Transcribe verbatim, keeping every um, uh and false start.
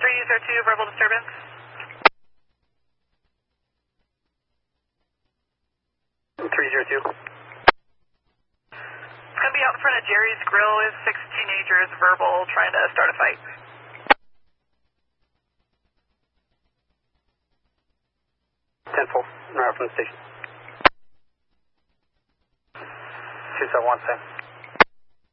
three zero two, verbal disturbance. three zero two. It's going to be out in front of Jerry's Grill with six teenagers, verbal, trying to start a fight. ten four, right from the station. two seven one, same.